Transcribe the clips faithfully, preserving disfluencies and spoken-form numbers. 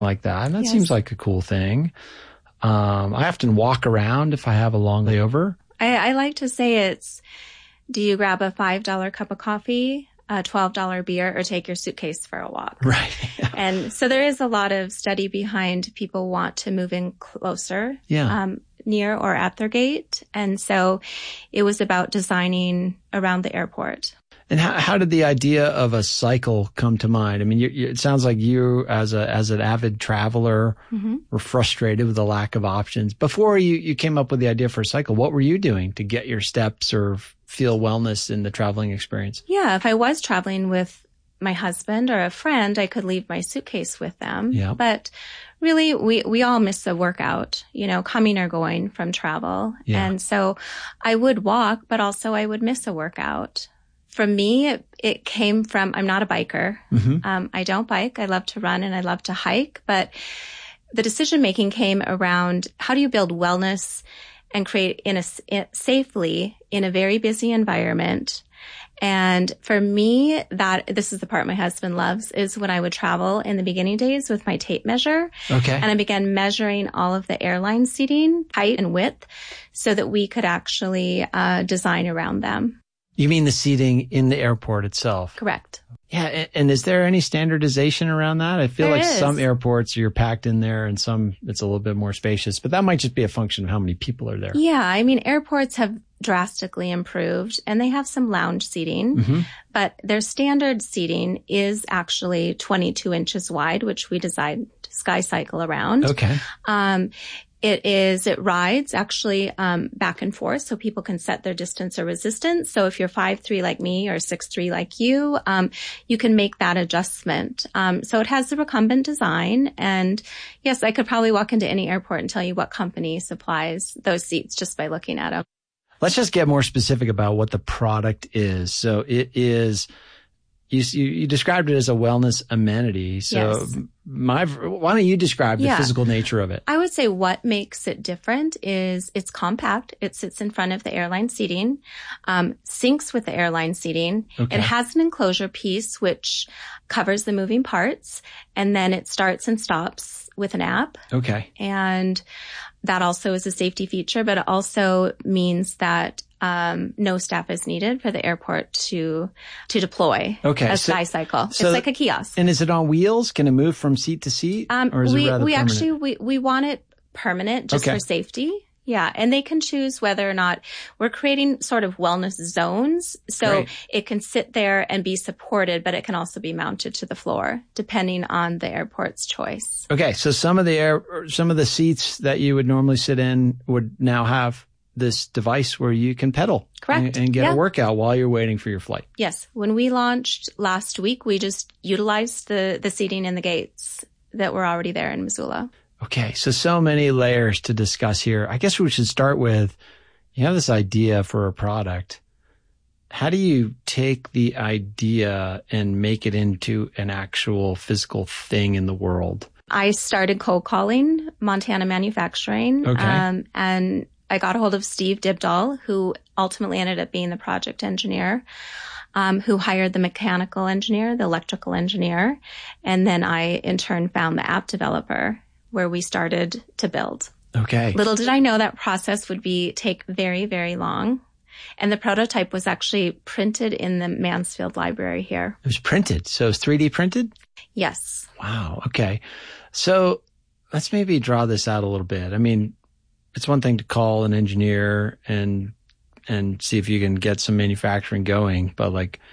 like that. And that Yes. seems like a cool thing. Um, I often walk around if I have a long layover. I, I like to say it's, do you grab a five dollar cup of coffee, a twelve dollar beer, or take your suitcase for a walk? Right. And so there is a lot of study behind people want to move in closer, Yeah. um, near or at their gate. And so it was about designing around the airport. And how, how did the idea of a cycle come to mind? I mean, you, you, it sounds like you, as a as an avid traveler, Mm-hmm. were frustrated with the lack of options. Before you, you came up with the idea for a cycle, what were you doing to get your steps or feel wellness in the traveling experience? Yeah, if I was traveling with my husband or a friend, I could leave my suitcase with them. Yeah. But really, we, we all miss the workout, you know, coming or going from travel. Yeah. And so I would walk, but also I would miss a workout. For me, it, it came from, I'm not a biker. Mm-hmm. Um, I don't bike. I love to run and I love to hike. But the decision making came around how do you build wellness and create in a, in, safely in a very busy environment. And for me, that this is the part my husband loves, is when I would travel in the beginning days with my tape measure. Okay. And I began measuring all of the airline seating, height and width, so that we could actually uh, design around them. You mean the seating in the airport itself? Correct. Yeah. And, and is there any standardization around that? I feel There like is. some airports you're packed in there and some it's a little bit more spacious, but that might just be a function of how many people are there. Yeah. I mean, airports have drastically improved and they have some lounge seating, Mm-hmm. but their standard seating is actually twenty-two inches wide, which we designed Sky Cycle around. Okay. Um, It is, it rides actually, um, back and forth so people can set their distance or resistance. So if you're five three like me or six three like you, um, you can make that adjustment. Um, so it has the recumbent design. And yes, I could probably walk into any airport and tell you what company supplies those seats just by looking at them. Let's just get more specific about what the product is. So it is, you, you, you described it as a wellness amenity. So Yes. my, why don't you describe the Yeah. physical nature of it? I would say what makes it different is it's compact. It sits in front of the airline seating, um, syncs with the airline seating. Okay. It has an enclosure piece which covers the moving parts, and then it starts and stops with an app. Okay. And that also is a safety feature, but it also means that um, no staff is needed for the airport to to deploy Okay, a so- Sky Cycle. so- it's like a kiosk. And is it on wheels? Can it move from seat to seat? Um, or is we it rather we permanent? actually we we want it permanent just Okay. for safety. Yeah, and they can choose whether or not we're creating sort of wellness zones, so Great. it can sit there and be supported, but it can also be mounted to the floor depending on the airport's choice. Okay. So some of the air, some of the seats that you would normally sit in would now have this device where you can pedal. Correct. And, and get Yeah. a workout while you're waiting for your flight. Yes, when we launched last week, we just utilized the the seating in the gates that were already there in Missoula. Okay. So, so many layers to discuss here. I guess we should start with, you have this idea for a product. How do you take the idea and make it into an actual physical thing in the world? I started cold calling Montana Manufacturing, Okay. um, and I got a hold of Steve Dibdahl, who ultimately ended up being the project engineer, um, who hired the mechanical engineer, the electrical engineer, and then I in turn found the app developer, where we started to build. Okay. Little did I know that process would be take very, very long. And the prototype was actually printed in the Mansfield Library here. It was printed. So it's three D printed? Yes. Wow. Okay. So let's maybe draw this out a little bit. I mean, it's one thing to call an engineer and, and see if you can get some manufacturing going, but like,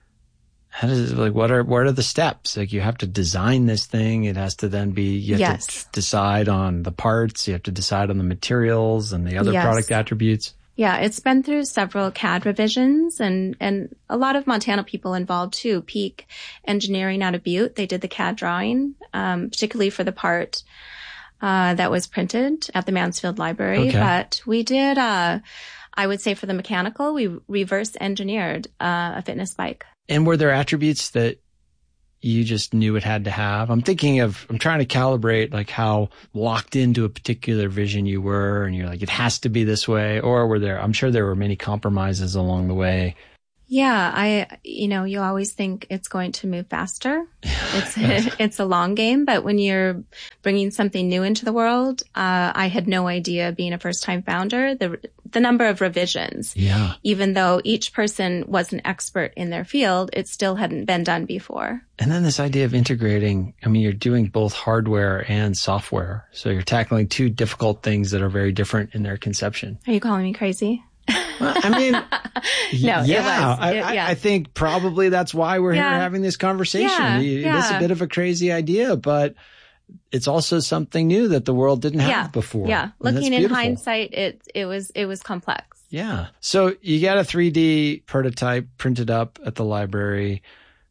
how does it, like, what are, what are the steps? Like, you have to design this thing. It has to then be, you have Yes. to decide on the parts. You have to decide on the materials and the other Yes. product attributes. Yeah, it's been through several C A D revisions and, and a lot of Montana people involved too. Peak Engineering out of Butte, they did the C A D drawing, um, particularly for the part uh, that was printed at the Mansfield Library. Okay. But we did, uh, I would say for the mechanical, we reverse engineered uh, a fitness bike. And were there attributes that you just knew it had to have? I'm thinking of, I'm trying to calibrate like how locked into a particular vision you were and you're like, it has to be this way. Or were there, I'm sure there were many compromises along the way. Yeah, I, you know, you always think it's going to move faster. It's, it's a long game, but when you're bringing something new into the world, uh, I had no idea being a first time founder, the, the number of revisions. Yeah. Even though each person was an expert in their field, it still hadn't been done before. And then this idea of integrating, I mean, you're doing both hardware and software. So you're tackling two difficult things that are very different in their conception. Are you calling me crazy? Well, I mean, no, yeah, it was. I, It, yeah. I think probably that's why we're Yeah. here having this conversation. Yeah, It yeah. is a bit of a crazy idea, but it's also something new that the world didn't have yeah. before. Yeah. And that's Looking in beautiful. hindsight, it, it was, it was complex. Yeah. So you got a three D prototype printed up at the library.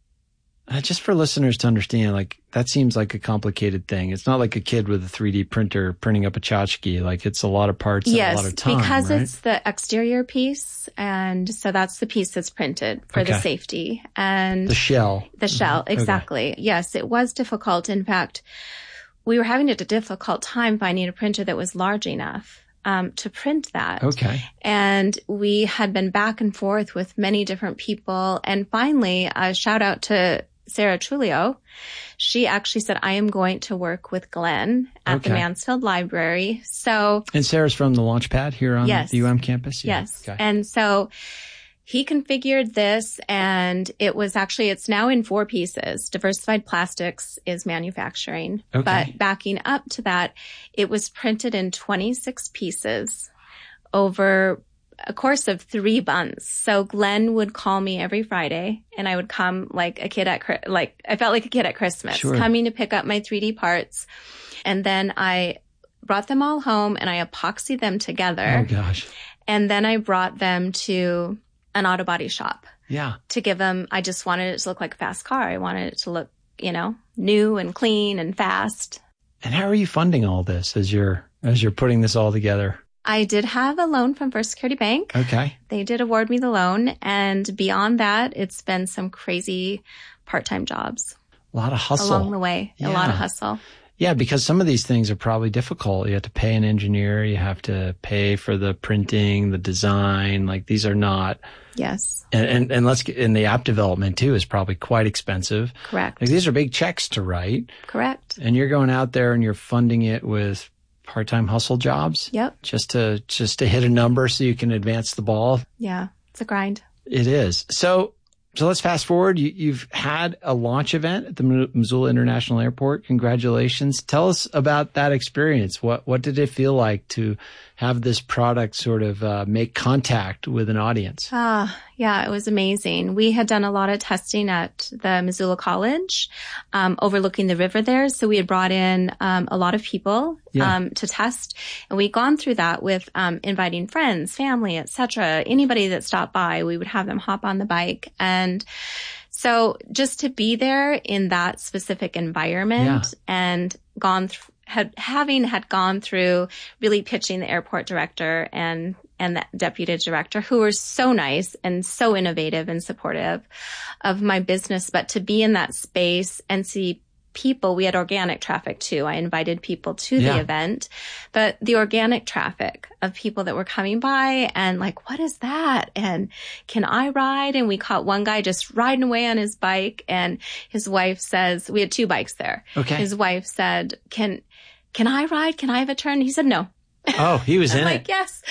Uh, just for listeners to understand, like that seems like a complicated thing. It's not like a kid with a three D printer printing up a tchotchke. Like it's a lot of parts and Yes, a lot of time, because right? it's the exterior piece. And so that's the piece that's printed for Okay. the safety and The shell. the shell. Okay. Exactly. Yes, it was difficult. In fact, we were having a difficult time finding a printer that was large enough um, to print that. Okay. And we had been back and forth with many different people. And finally, a shout out to Sarah Trulio. She actually said, I am going to work with Glenn at Okay. the Mansfield Library. So And Sarah's from the Launchpad here on Yes. the U M campus? Yeah. yes. Okay. And so he configured this, and it was actually, it's now in four pieces. Diversified Plastics is manufacturing. Okay. But backing up to that, it was printed in twenty-six pieces over a course of three months. So Glenn would call me every Friday, and I would come like a kid at, Chri- like, I felt like a kid at Christmas, Sure. coming to pick up my three D parts. And then I brought them all home and I epoxied them together. Oh gosh. And then I brought them to an auto body shop Yeah. to give them, I just wanted it to look like a fast car. I wanted it to look, you know, new and clean and fast. And how are you funding all this as you're, as you're putting this all together? I did have a loan from First Security Bank. Okay. They did award me the loan. And beyond that, it's been some crazy part-time jobs A lot of hustle. along the way. A lot Yeah. of hustle. Yeah, because some of these things are probably difficult. You have to pay an engineer. You have to pay for the printing, the design. Like these are not, Yes, and, and, and let's get in the app development too is probably quite expensive. correct. Like these are big checks to write, Correct. and you're going out there and you're funding it with part-time hustle jobs Yep. just to, just to hit a number so you can advance the ball. Yeah. It's a grind. It is. So, so let's fast forward. You, you've had a launch event at the Missoula International Airport. Congratulations. Tell us about that experience. What, what did it feel like to have this product sort of uh, make contact with an audience? Ah, yeah, it was amazing. We had done a lot of testing at the Missoula College, um, overlooking the river there. So we had brought in um, a lot of people Yeah. um, to test, and we'd gone through that with um, inviting friends, family, et cetera. Anybody that stopped by, we would have them hop on the bike. And so just to be there in that specific environment Yeah. and gone through, had, having had gone through really pitching the airport director and, and the deputy director, who were so nice and so innovative and supportive of my business. But to be in that space and see people, we had organic traffic too. I invited people to Yeah. the event, but the organic traffic of people that were coming by and like, what is that? And can I ride? And we caught one guy just riding away on his bike, and his wife says, we had two bikes there. Okay. His wife said, can, can I ride? Can I have a turn? He said, no. Oh, he was in I'm it. like, yes.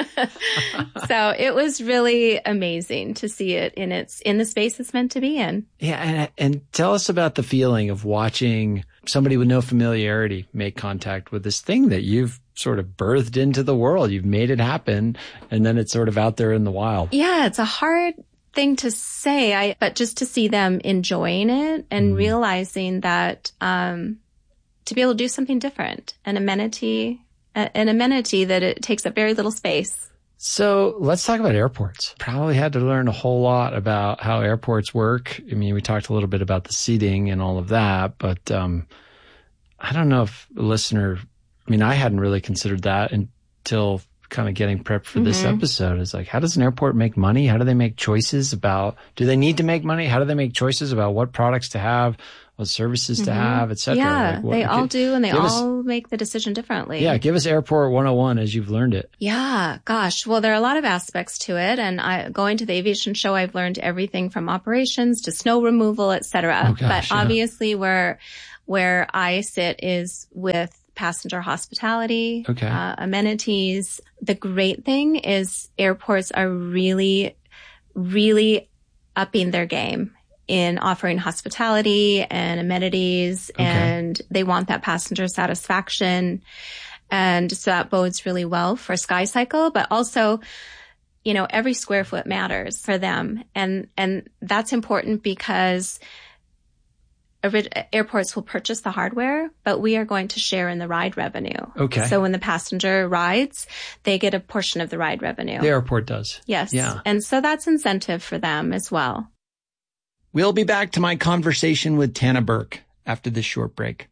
So it was really amazing to see it in its, in the space it's meant to be in. Yeah. And, and tell us about the feeling of watching somebody with no familiarity make contact with this thing that you've sort of birthed into the world. You've made it happen, and then it's sort of out there in the wild. Yeah, it's a hard thing to say, I, but just to see them enjoying it and Mm. realizing that, um, to be able to do something different, an amenity, a- an amenity that it takes up very little space. So let's talk about airports. Probably had to learn a whole lot about how airports work. I mean, we talked a little bit about the seating and all of that, but um, I don't know if a listener, I mean, I hadn't really considered that until kind of getting prepped for this Mhm. episode. It's like, how does an airport make money? How do they make choices about, do they need to make money? How do they make choices about what products to have what services Mm-hmm. to have, et cetera. Yeah, like what, they all give, do, and they all us, make the decision differently. Yeah, give us Airport one oh one as you've learned it. Yeah, gosh. Well, there are a lot of aspects to it, and I, going to the aviation show, I've learned everything from operations to snow removal, et cetera. Oh, gosh, but yeah. obviously, where where I sit is with passenger hospitality, okay. uh, amenities. The great thing is airports are really, really upping their game in offering hospitality and amenities, okay. and they want that passenger satisfaction. And so that bodes really well for SkyCycle, but also, you know, every square foot matters for them. And, and that's important because airports will purchase the hardware, but we are going to share in the ride revenue. Okay. So when the passenger rides, they get a portion of the ride revenue. The airport does. Yes. Yeah. And so that's incentive for them as well. We'll be back to my conversation with Tana Burke after this short break.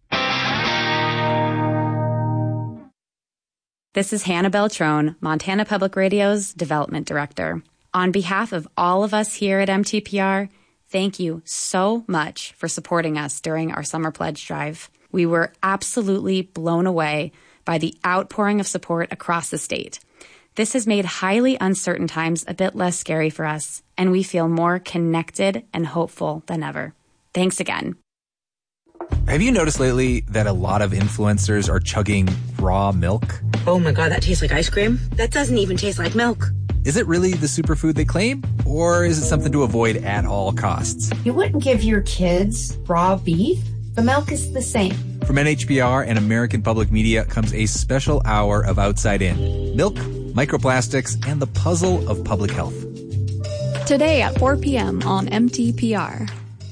This is Hannah Beltrone, Montana Public Radio's Development Director. On behalf of all of us here at M T P R, thank you so much for supporting us during our Summer Pledge Drive. We were absolutely blown away by the outpouring of support across the state. This has made highly uncertain times a bit less scary for us, and we feel more connected and hopeful than ever. Thanks again. Have you noticed lately that a lot of influencers are chugging raw milk? Oh my God, that tastes like ice cream. That doesn't even taste like milk. Is it really the superfood they claim, or is it something to avoid at all costs? You wouldn't give your kids raw beef. The milk is the same. From N H P R and American Public Media comes a special hour of Outside In. Milk, microplastics, and the puzzle of public health. Today at four p.m. on M T P R.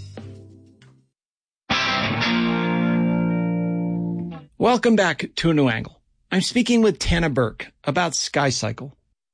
Welcome back to A New Angle. I'm speaking with Tana Burke about SkyCycle.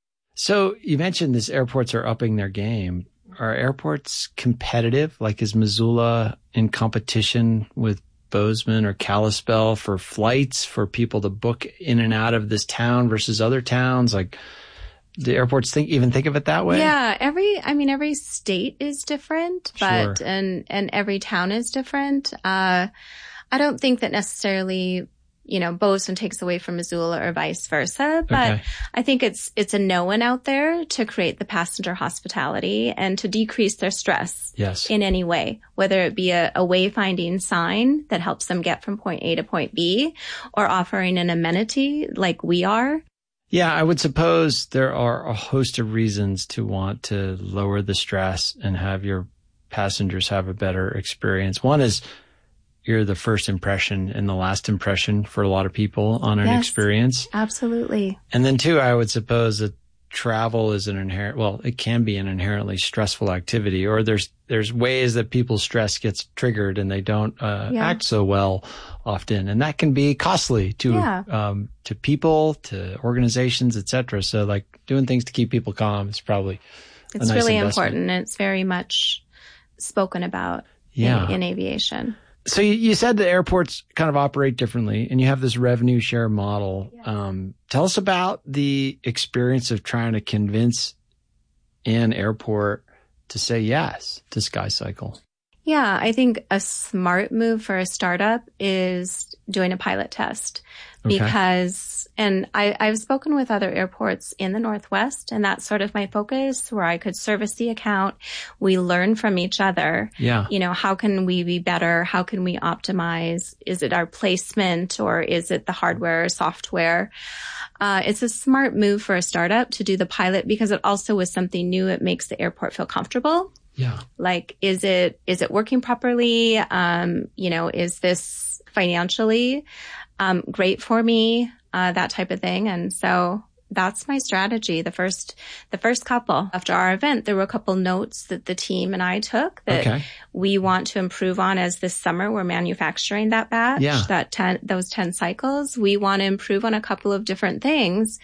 So you mentioned this airports are upping their game. Are airports competitive? Like is Missoula in competition with Bozeman or Kalispell for flights for people to book in and out of this town versus other towns? Like do airports think even think of it that way? Yeah, every I mean every state is different, but Sure. and and every town is different. Uh I don't think that necessarily, you know, Bozeman takes away from Missoula or vice versa, but Okay. I think it's it's a known out there to create the passenger hospitality and to decrease their stress Yes. in any way, whether it be a, a wayfinding sign that helps them get from point A to point B or offering an amenity like we are. Yeah, I would suppose there are a host of reasons to want to lower the stress and have your passengers have a better experience. One is you're the first impression and the last impression for a lot of people on an Yes. experience. Absolutely. And then two, I would suppose that travel is an inherent, well, it can be an inherently stressful activity, or there's, there's ways that people's stress gets triggered and they don't uh, Yeah. act so well often. And that can be costly to, Yeah. um, to people, to organizations, et cetera. So like doing things to keep people calm is probably a It's nice really investment. important. It's very much spoken about Yeah. in, in aviation. So you, you said the airports kind of operate differently and you have this revenue share model. Um, tell us about the experience of trying to convince an airport to say yes to SkyCycle. Yeah, I think a smart move for a startup is doing a pilot test Okay. because, and I, I've spoken with other airports in the Northwest, and that's sort of my focus where I could service the account. We learn from each other. Yeah. You know, how can we be better? How can we optimize? Is it our placement or is it the hardware or software? Uh, it's a smart move for a startup to do the pilot because it also was something new. It makes the airport feel comfortable. Yeah. Like, is it, is it working properly? Um, you know, is this financially, um, great for me? Uh, that type of thing. And so that's my strategy. The first, the first couple after our event, there were a couple notes that the team and I took that Okay. we want to improve on as this summer we're manufacturing that batch, Yeah. that ten, those ten cycles. We want to improve on a couple of different things.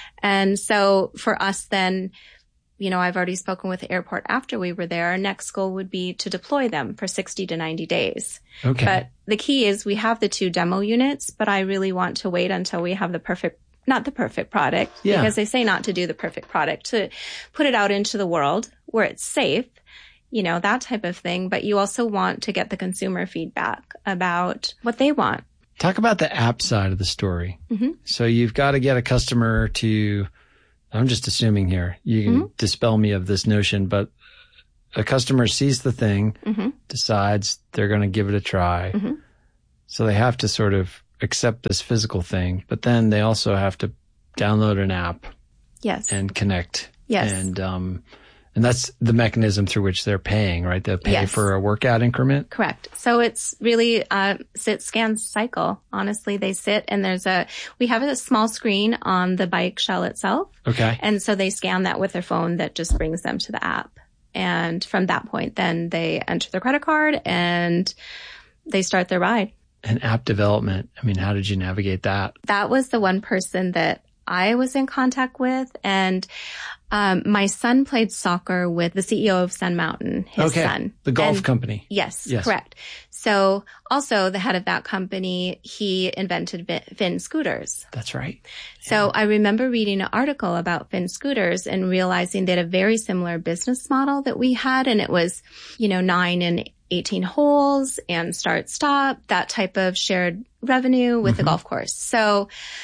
And so for us then, you know, I've already spoken with the airport after we were there. Our next goal would be to deploy them for sixty to ninety days. Okay. But the key is we have the two demo units, but I really want to wait until we have the perfect, not the perfect product, Yeah. because they say not to do the perfect product, to put it out into the world where it's safe you know, that type of thing. But you also want to get the consumer feedback about what they want. Talk about the app side of the story. Mm-hmm. So you've got to get a customer to, I'm just assuming here, you can mm-hmm. dispel me of this notion, but a customer sees the thing, mm-hmm. decides they're going to give it a try. Mm-hmm. So they have to sort of accept this physical thing, but then they also have to download an app. Yes. And connect. Yes. And, um, and that's the mechanism through which they're paying, right? They'll pay yes. for a workout increment. Correct. So it's really a sit, scan, cycle. Honestly, they sit and there's a, we have a small screen on the bike shell itself. Okay. And so they scan that with their phone that just brings them to the app. And from that point, then they enter their credit card and they start their ride. And app development. I mean, how did you navigate that? That was the one person that I was in contact with. And um, my son played soccer with the C E O of Sun Mountain, his okay. son. The golf and, company. Yes, yes, correct. So also the head of that company, he invented Finn scooters. That's right. Yeah. So I remember reading an article about Finn scooters and realizing they had a very similar business model that we had. And it was, you know, nine and eighteen holes and start stop, that type of shared revenue with mm-hmm. the golf course. So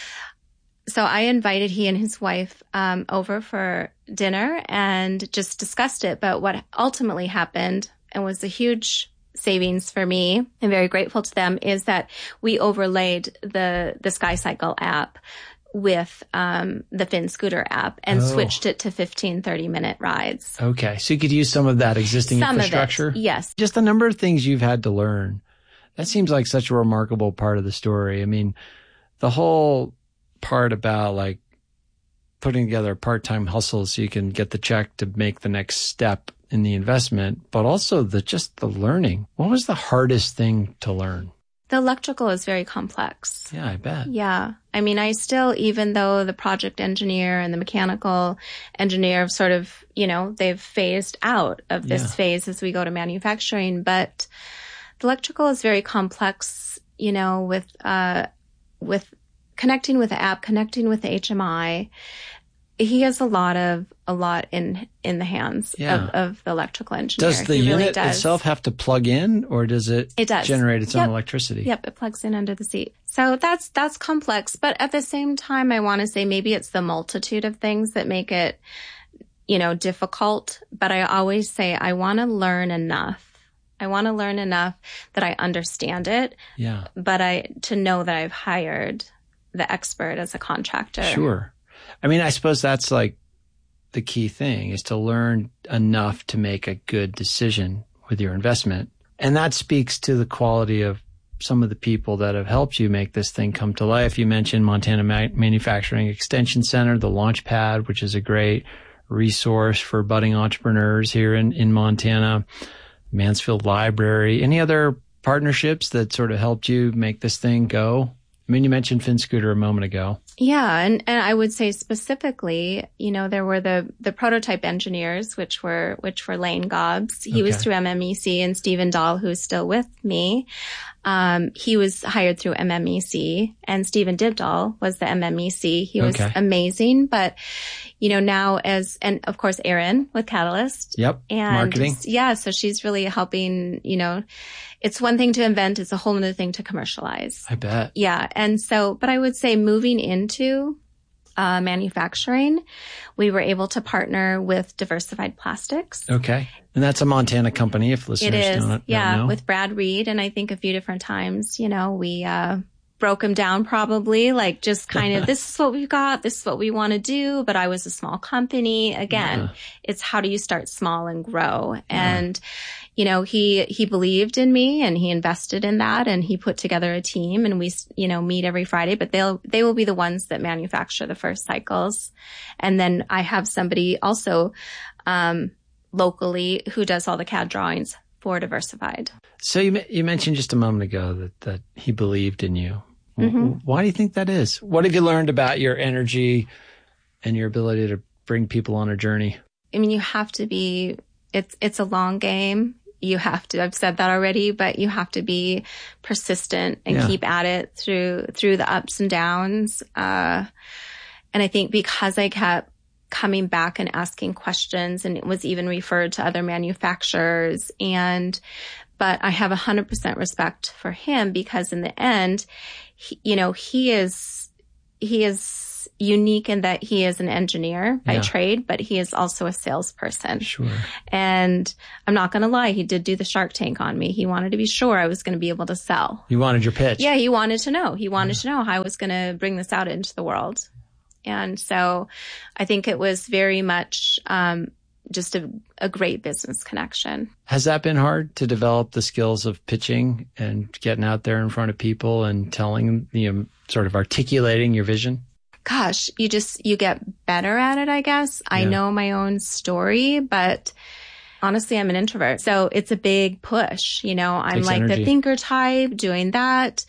So I invited he and his wife um, over for dinner and just discussed it. But what ultimately happened, and was a huge savings for me, and very grateful to them, is that we overlaid the the SkyCycle app with um, the Finn Scooter app and oh. switched it to fifteen, thirty minute rides. Okay. So you could use some of that existing some infrastructure? Of it, yes. Just the number of things you've had to learn. That seems like such a remarkable part of the story. I mean, the whole part about like putting together a part-time hustle so you can get the check to make the next step in the investment, but also the just the learning. What was the hardest thing to learn? The electrical is very complex. Yeah, I bet. Yeah. I mean, I still, even though the project engineer and the mechanical engineer have sort of, you know, they've phased out of this yeah. phase as we go to manufacturing, but the electrical is very complex, you know, with, uh, with connecting with the app, connecting with the H M I. He has a lot of, a lot in, in the hands yeah. of, of the electrical engineer. Does the he unit really does. itself have to plug in, or does it, it does. generate its yep. own electricity? Yep. It plugs in under the seat. So that's, that's complex. But at the same time, I want to say maybe it's the multitude of things that make it, you know, difficult. But I always say I want to learn enough. I want to learn enough that I understand it. Yeah. But I, to know that I've hired the expert as a contractor. Sure. I mean, I suppose that's like the key thing, is to learn enough to make a good decision with your investment. And that speaks to the quality of some of the people that have helped you make this thing come to life. You mentioned Montana Ma- Manufacturing Extension Center, the Launchpad, which is a great resource for budding entrepreneurs here in, in Montana, Mansfield Library. Any other partnerships that sort of helped you make this thing go? I mean, you mentioned Finn Scooter a moment ago. Yeah. And, and I would say specifically, you know, there were the, the prototype engineers, which were, which were Lane Gobbs. He okay. was through M M E C, and Stephen Dahl, who's still with me. Um, he was hired through M M E C, and Stephen Dibdahl was the M M E C. He was okay. amazing. But, you know, now as, and of course, Erin with Catalyst. Yep. And marketing. Yeah. So she's really helping, you know, it's one thing to invent. It's a whole other thing to commercialize. I bet. Yeah. And so, but I would say moving into uh, manufacturing, we were able to partner with Diversified Plastics. Okay. And that's a Montana company, if listeners it is, don't, yeah, don't know. With Brad Reed. And I think a few different times, you know, we, uh, broke him down probably, like just kind of, this is what we've got, this is what we want to do. But I was a small company. Again, yeah. It's how do you start small and grow? Yeah. And, you know, he, he believed in me and he invested in that, and he put together a team, and we, you know, meet every Friday, but they'll, they will be the ones that manufacture the first cycles. And then I have somebody also, um, locally who does all the C A D drawings for Diversified. So you, you mentioned just a moment ago that, that he believed in you. Mm-hmm. Why do you think that is? What have you learned about your energy and your ability to bring people on a journey? I mean, you have to be, it's, it's a long game. You have to, I've said that already, but you have to be persistent and yeah. keep at it through, through the ups and downs. Uh, and I think because I kept coming back and asking questions, and it was even referred to other manufacturers. And, but I have a hundred percent respect for him because in the end, he, you know, he is, he is unique in that he is an engineer by yeah. trade, but he is also a salesperson. Sure. And I'm not going to lie, he did do the Shark Tank on me. He wanted to be sure I was going to be able to sell. You wanted your pitch. Yeah, he wanted to know. He wanted yeah. to know how I was going to bring this out into the world. And so I think it was very much um, just a, a great business connection. Has that been hard to develop the skills of pitching and getting out there in front of people and telling, you know, sort of articulating your vision? Gosh, you just, you get better at it, I guess. Yeah. I know my own story, but honestly, I'm an introvert. So it's a big push. You know, I'm Takes like energy. the thinker type doing that.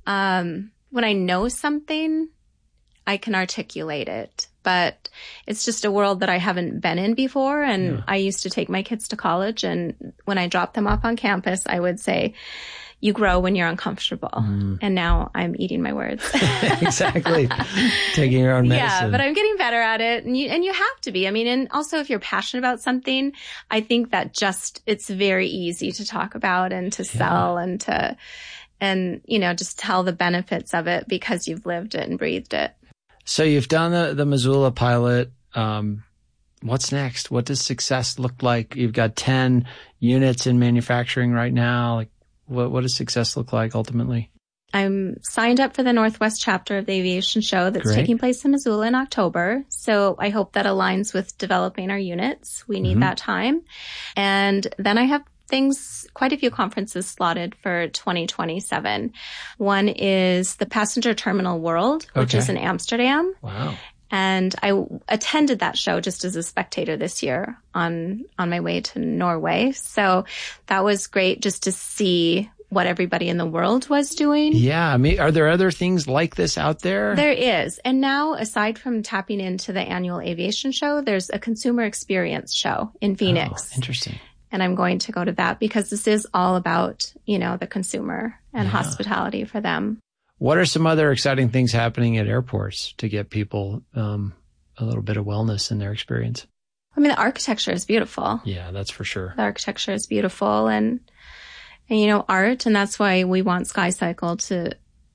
Um, when I know something, I can articulate it, but it's just a world that I haven't been in before. And yeah. I used to take my kids to college, and when I dropped them off on campus, I would say, you grow when you're uncomfortable. Mm. And now I'm eating my words. Exactly. Taking your own medicine. Yeah, but I'm getting better at it. And you, and you have to be. I mean, and also if you're passionate about something, I think that just, it's very easy to talk about and to sell yeah. and to, and, you know, just tell the benefits of it because you've lived it and breathed it. So you've done the, the Missoula pilot. Um, what's next? What does success look like? You've got ten units in manufacturing right now. Like, What, what does success look like ultimately? I'm signed up for the Northwest chapter of the aviation show that's Great. taking place in Missoula in October. So I hope that aligns with developing our units. We need mm-hmm. that time. And then I have things, quite a few conferences slotted for twenty twenty-seven. One is the Passenger Terminal World, which okay. is in Amsterdam. Wow. And I attended that show just as a spectator this year on, on my way to Norway. So that was great just to see what everybody in the world was doing. Yeah. I mean, are there other things like this out there? There is. And now, aside from tapping into the annual aviation show, there's a consumer experience show in Phoenix. Oh, interesting. And I'm going to go to that because this is all about, you know, the consumer and yeah. hospitality for them. What are some other exciting things happening at airports to get people um, a little bit of wellness in their experience? I mean, the architecture is beautiful. Yeah, that's for sure. The architecture is beautiful and, and you know, art. And that's why we want SkyCycle to,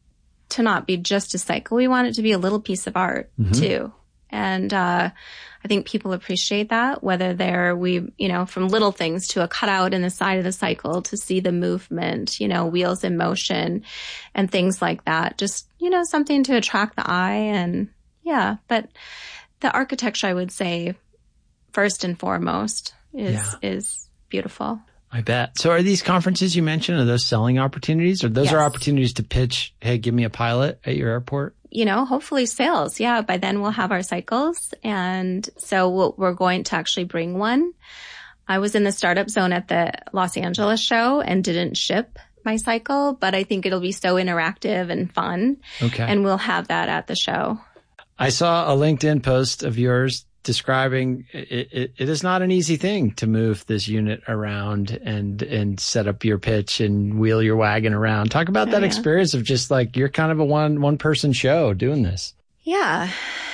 to not be just a cycle. We want it to be a little piece of art mm-hmm. too. And, uh, I think people appreciate that, whether they're, we, you know, from little things to a cutout in the side of the cycle to see the movement, you know, wheels in motion and things like that. Just, you know, something to attract the eye. And yeah, but the architecture, I would say, first and foremost is, yeah. is beautiful. I bet. So are these conferences you mentioned, are those selling opportunities, or those yes. are opportunities to pitch, hey, give me a pilot at your airport? You know, hopefully sales. Yeah. By then we'll have our cycles. And so we'll, we're going to actually bring one. I was in the startup zone at the Los Angeles show and didn't ship my cycle, but I think it'll be so interactive and fun. Okay. And we'll have that at the show. I saw a LinkedIn post of yours describing it, it, it is not an easy thing to move this unit around and and set up your pitch and wheel your wagon around. Talk about that oh, yeah. experience of just like you're kind of a one one person show doing this. Yeah.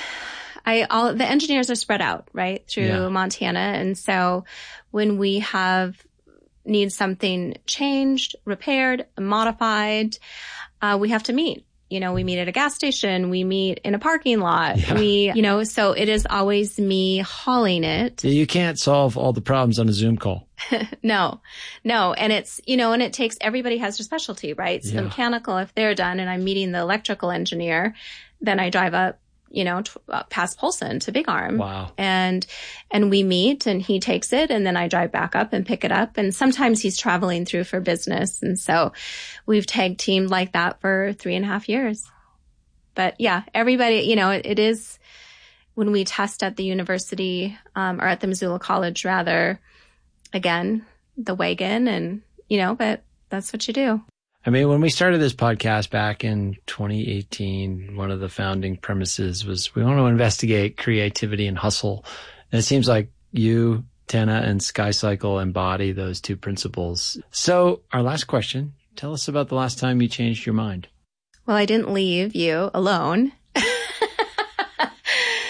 I all the engineers are spread out, right, through yeah. Montana. And so when we have need something changed, repaired, modified, uh, we have to meet. You know, we meet at a gas station, we meet in a parking lot, yeah. we, you know, so it is always me hauling it. You can't solve all the problems on a Zoom call. no, no. And it's, you know, and it takes, everybody has their specialty, right? So yeah. the mechanical, if they're done and I'm meeting the electrical engineer, then I drive up, you know, t- uh, past Polson to Big Arm. Wow. And, and we meet and he takes it and then I drive back up and pick it up. And sometimes he's traveling through for business. And so we've tag teamed like that for three and a half years. But yeah, everybody, you know, it, it is when we test at the university, um, or at the Missoula College rather, again, the wagon and, you know, but that's what you do. I mean, when we started this podcast back in twenty eighteen, one of the founding premises was we want to investigate creativity and hustle. And it seems like you, Tana, and SkyCycle embody those two principles. So our last question, tell us about the last time you changed your mind. Well, I didn't leave you alone. uh,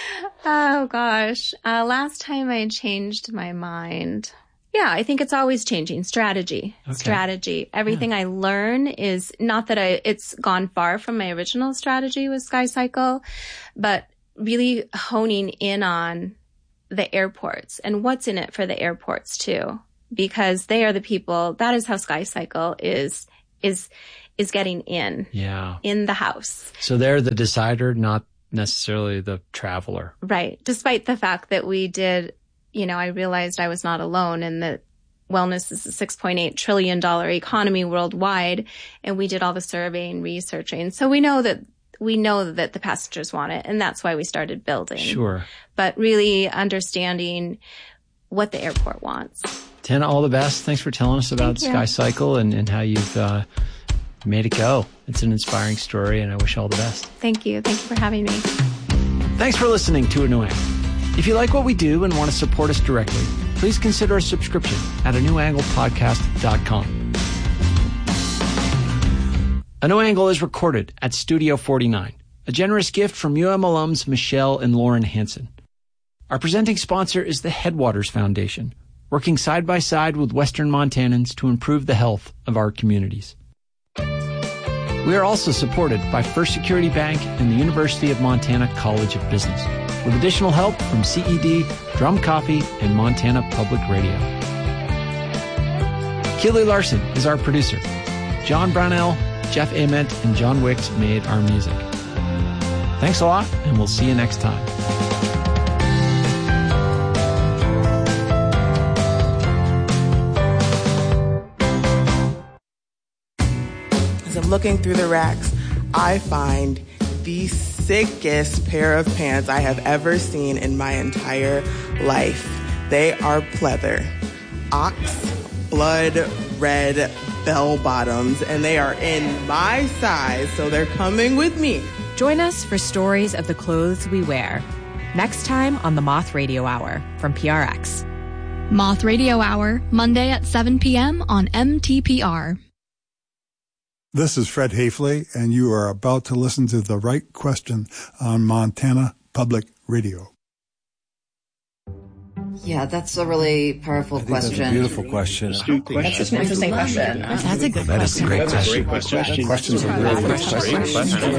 Oh, gosh. Uh, last time I changed my mind. Yeah, I think it's always changing. Strategy. Okay. Strategy. Everything yeah. I learn is not that I, it's gone far from my original strategy with SkyCycle, but really honing in on the airports and what's in it for the airports too, because they are the people, that is how SkyCycle is, is, is getting in. Yeah. In the house. So they're the decider, not necessarily the traveler. Right. Despite the fact that we did, you know, I realized I was not alone and that wellness is a six point eight trillion dollars economy worldwide. And we did all the surveying, researching. So we know that we know that the passengers want it. And that's why we started building. Sure. But really understanding what the airport wants. Tana, all the best. Thanks for telling us about SkyCycle and, and how you've uh, made it go. It's an inspiring story, and I wish you all the best. Thank you. Thank you for having me. Thanks for listening to A New Angle. If you like what we do and want to support us directly, please consider a subscription at a new angle podcast dot com. A New Angle is recorded at Studio forty-nine, a generous gift from U M alums Michelle and Lauren Hansen. Our presenting sponsor is the Headwaters Foundation, working side by side with Western Montanans to improve the health of our communities. We are also supported by First Security Bank and the University of Montana College of Business, with additional help from C E D, Drum Coffee, and Montana Public Radio. Keely Larson is our producer. John Brownell, Jeff Ament, and John Wicks made our music. Thanks a lot, and we'll see you next time. As I'm looking through the racks, I find the sickest pair of pants I have ever seen in my entire life. They are pleather, ox blood red bell bottoms, and they are in my size, so they're coming with me. Join us for stories of the clothes we wear. Next time on the Moth Radio Hour from P R X. Moth Radio Hour, Monday at seven p.m. on M T P R. This is Fred Hafley, and you are about to listen to The Right Question on Montana Public Radio. Yeah, that's a really powerful I think question. That's a beautiful question. That's such an interesting question. That's a good that question. That is a great question. question. Questions are really good questions.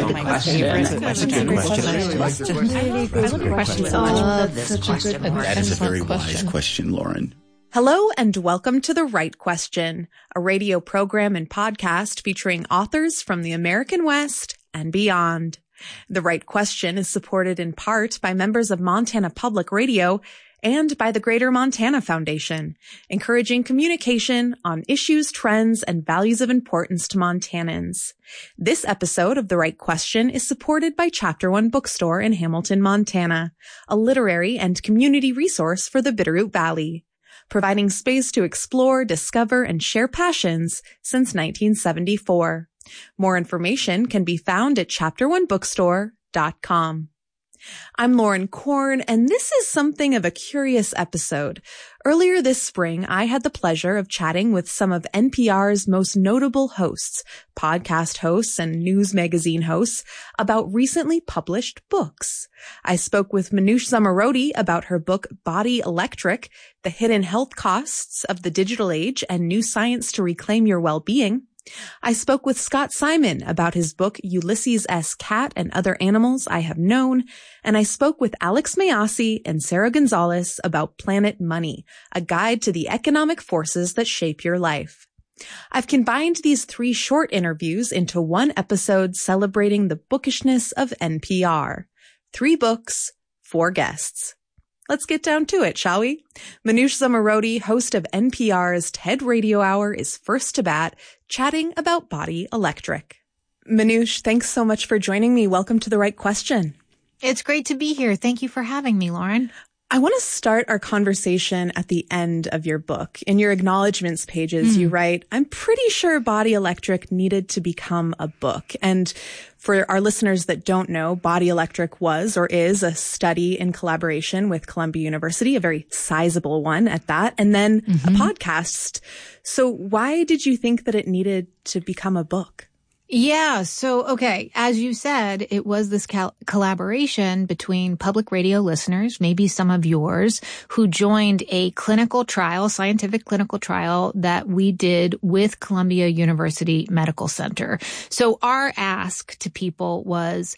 That is a very wise question, Lauren. Hello and welcome to The Right Question, a radio program and podcast featuring authors from the American West and beyond. The Right Question is supported in part by members of Montana Public Radio and by the Greater Montana Foundation, encouraging communication on issues, trends, and values of importance to Montanans. This episode of The Right Question is supported by Chapter One Bookstore in Hamilton, Montana, a literary and community resource for the Bitterroot Valley, providing space to explore, discover, and share passions since nineteen seventy-four. More information can be found at chapter one bookstore dot com. I'm Lauren Korn, and this is something of a curious episode. Earlier this spring, I had the pleasure of chatting with some of N P R's most notable hosts, podcast hosts and news magazine hosts, about recently published books. I spoke with Manoush Zomorodi about her book Body Electric, The Hidden Health Costs of the Digital Age and New Science to Reclaim Your Well-Being. I spoke with Scott Simon about his book Ulysses S. Cat and Other Animals I Have Known, and I spoke with Alex Mayasi and Sarah Gonzalez about Planet Money, a guide to the economic forces that shape your life. I've combined these three short interviews into one episode celebrating the bookishness of N P R. Three books, four guests. Let's get down to it, shall we? Manoush Zomorodi, host of N P R's TED Radio Hour, is first to bat, chatting about Body Electric. Manoush, thanks so much for joining me. Welcome to The Right Question. It's great to be here. Thank you for having me, Lauren. I want to start our conversation at the end of your book. In your acknowledgments pages, mm. you write, I'm pretty sure Body Electric needed to become a book. And for our listeners that don't know, Body Electric was or is a study in collaboration with Columbia University, a very sizable one at that, and then mm-hmm. a podcast. So why did you think that it needed to become a book? Yeah. So, okay. As you said, it was this cal- collaboration between public radio listeners, maybe some of yours, who joined a clinical trial, scientific clinical trial that we did with Columbia University Medical Center. So our ask to people was,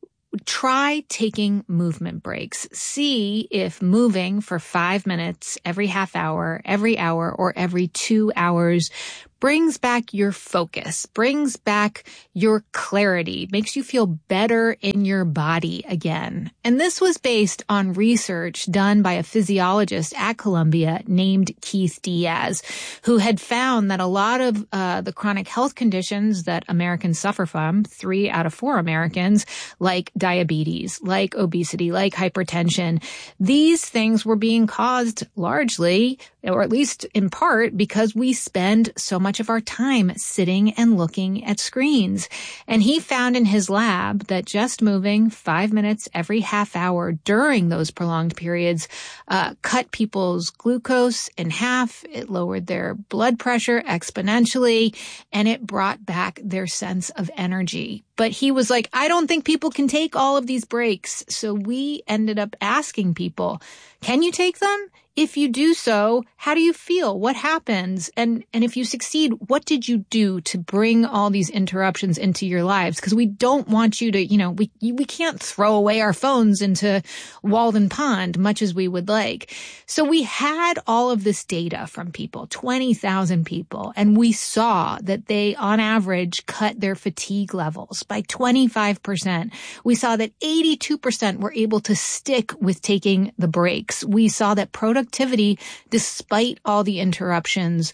try taking movement breaks. See if moving for five minutes every half hour, every hour, or every two hours brings back your focus, brings back your clarity, makes you feel better in your body again. And this was based on research done by a physiologist at Columbia named Keith Diaz, who had found that a lot of uh, the chronic health conditions that Americans suffer from, three out of four Americans, like diabetes, like obesity, like hypertension, these things were being caused largely, or at least in part, because we spend so much of our time sitting and looking at screens. And he found in his lab that just moving five minutes every half hour during those prolonged periods uh, cut people's glucose in half. It lowered their blood pressure exponentially, and it brought back their sense of energy. But he was like, I don't think people can take all of these breaks. So we ended up asking people, can you take them? If you do so, how do you feel? What happens? And and if you succeed, what did you do to bring all these interruptions into your lives? Because we don't want you to, you know, we we can't throw away our phones into Walden Pond, much as we would like. So we had all of this data from people, twenty thousand people, and we saw that they, on average, cut their fatigue levels by twenty-five percent. We saw that eighty-two percent were able to stick with taking the breaks. We saw that productivity Productivity, despite all the interruptions,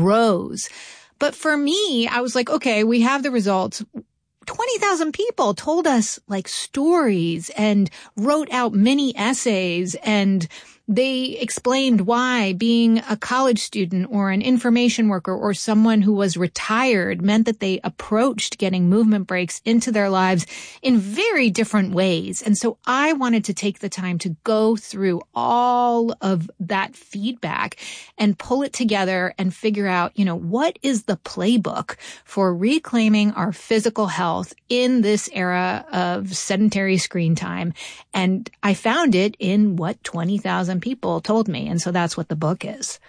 rose. But for me, I was like, okay, we have the results. twenty thousand people told us like stories and wrote out mini essays, and they explained why being a college student or an information worker or someone who was retired meant that they approached getting movement breaks into their lives in very different ways. And so I wanted to take the time to go through all of that feedback and pull it together and figure out, you know, what is the playbook for reclaiming our physical health in this era of sedentary screen time. And I found it in what twenty thousand people told me. And so that's what the book is.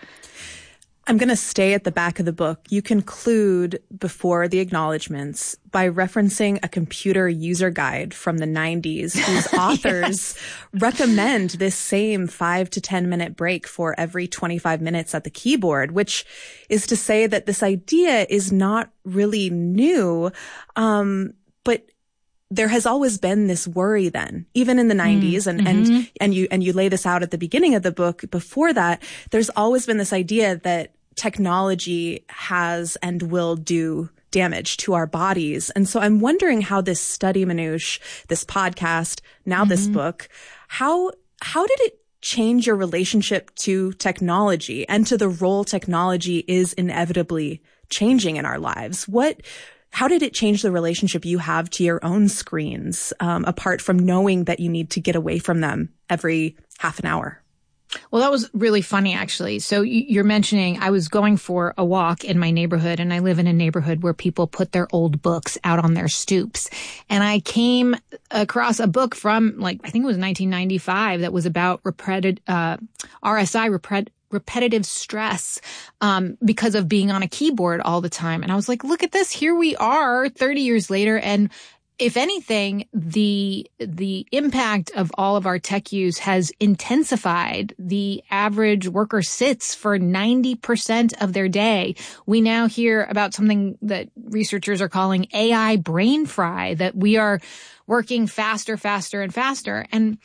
I'm going to stay at the back of the book. You conclude before the acknowledgments by referencing a computer user guide from the nineties whose authors yes. recommend this same five to ten minute break for every twenty-five minutes at the keyboard, which is to say that this idea is not really new. Um, but there has always been this worry then, even in the nineties, mm, and, mm-hmm. and, and you, and you lay this out at the beginning of the book. Before that, there's always been this idea that technology has and will do damage to our bodies. And so I'm wondering how this study, Manoush, this podcast, now mm-hmm. this book, how, how did it change your relationship to technology and to the role technology is inevitably changing in our lives? What, How did it change the relationship you have to your own screens, um, apart from knowing that you need to get away from them every half an hour? Well, that was really funny, actually. So you're mentioning I was going for a walk in my neighborhood, and I live in a neighborhood where people put their old books out on their stoops. And I came across a book from, like, I think it was nineteen ninety-five that was about repetitive, uh, R S I, repetitive, repetitive stress, um, because of being on a keyboard all the time. And I was like, look at this. Here we are thirty years later. And if anything, the, the impact of all of our tech use has intensified. The average worker sits for ninety percent of their day. We now hear about something that researchers are calling A I brain fry, that we are working faster, faster, and faster. And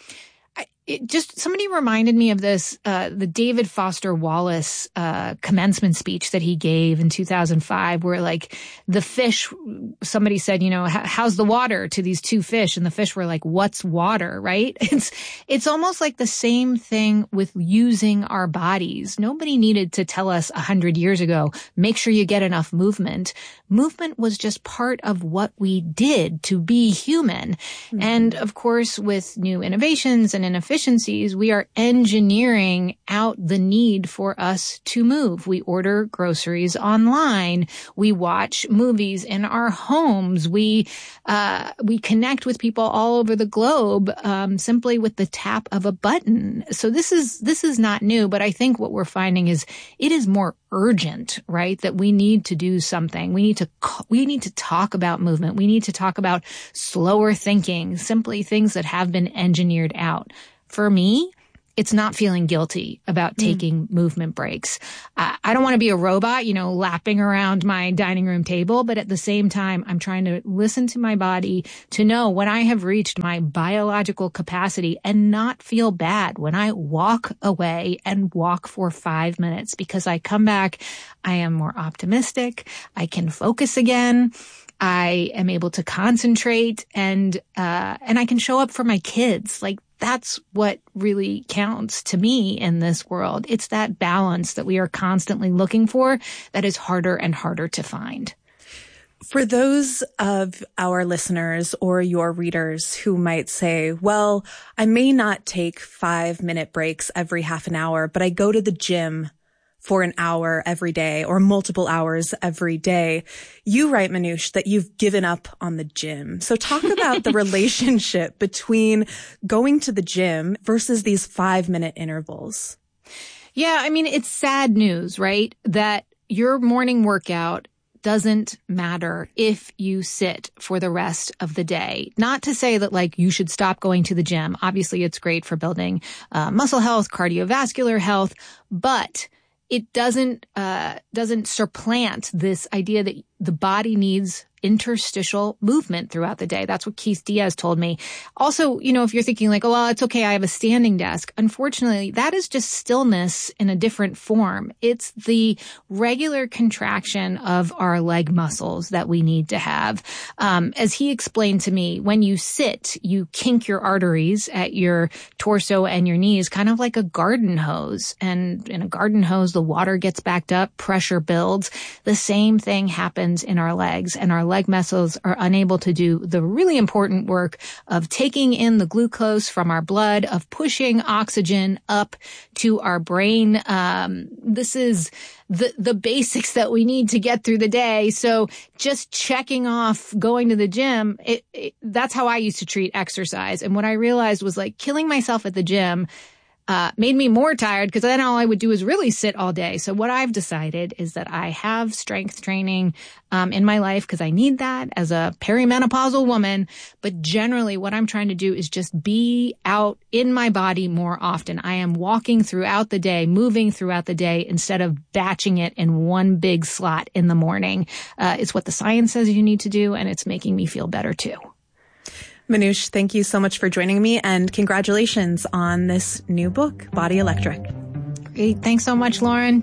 It just, somebody reminded me of this, uh, the David Foster Wallace, uh, commencement speech that he gave in two thousand five, where like the fish, somebody said, you know, how's the water to these two fish? And the fish were like, what's water, right? It's, it's almost like the same thing with using our bodies. Nobody needed to tell us a hundred years ago, make sure you get enough movement. Movement was just part of what we did to be human. Mm-hmm. And of course, with new innovations and inefficiencies, efficiencies, we are engineering out the need for us to move. We order groceries online. We watch movies in our homes. We, uh, we connect with people all over the globe, um, simply with the tap of a button. So this is, this is not new, but I think what we're finding is it is more urgent, right? That we need to do something. We need to, we need to talk about movement. We need to talk about slower thinking, simply things that have been engineered out. For me, it's not feeling guilty about taking mm. movement breaks. Uh, I don't want to be a robot, you know, lapping around my dining room table, but at the same time, I'm trying to listen to my body to know when I have reached my biological capacity and not feel bad when I walk away and walk for five minutes because I come back, I am more optimistic, I can focus again. I am able to concentrate and, uh, and I can show up for my kids. Like that's what really counts to me in this world. It's that balance that we are constantly looking for that is harder and harder to find. For those of our listeners or your readers who might say, well, I may not take five minute breaks every half an hour, but I go to the gym for an hour every day or multiple hours every day. You write, Manoush, that you've given up on the gym. So talk about the relationship between going to the gym versus these five minute intervals. Yeah, I mean, it's sad news, right? That your morning workout doesn't matter if you sit for the rest of the day. Not to say that like you should stop going to the gym. Obviously, it's great for building uh, muscle health, cardiovascular health, but it doesn't, uh, doesn't supplant this idea that the body needs interstitial movement throughout the day. That's what Keith Diaz told me. Also, you know, if you're thinking like, oh, well, it's okay, I have a standing desk. Unfortunately, that is just stillness in a different form. It's the regular contraction of our leg muscles that we need to have. Um, as he explained to me, when you sit, you kink your arteries at your torso and your knees, kind of like a garden hose. And in a garden hose, the water gets backed up, pressure builds. The same thing happens in our legs, and our leg muscles are unable to do the really important work of taking in the glucose from our blood, of pushing oxygen up to our brain. Um, this is the, the basics that we need to get through the day. So just checking off going to the gym, it, it, that's how I used to treat exercise. And what I realized was like killing myself at the gym Uh, made me more tired because then all I would do is really sit all day. So what I've decided is that I have strength training um, in my life because I need that as a perimenopausal woman. But generally what I'm trying to do is just be out in my body more often. I am walking throughout the day, moving throughout the day instead of batching it in one big slot in the morning. Uh, it's what the science says you need to do, and it's making me feel better too. Manoush, thank you so much for joining me, and congratulations on this new book, Body Electric. Great. Thanks so much, Lauren.